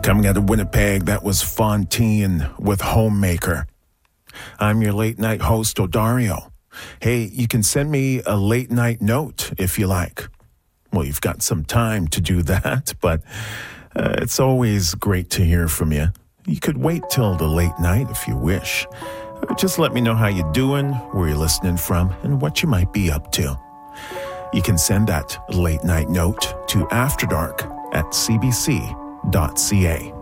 Coming out of Winnipeg, that was Fontaine with Homemaker. I'm your late night host, Odario. Hey, you can send me a late night note if you like. Well, you've got some time to do that, but it's always great to hear from you. You could wait till the late night if you wish. Just let me know how you're doing, where you're listening from, and what you might be up to. You can send that late night note to afterdark@cbc.ca.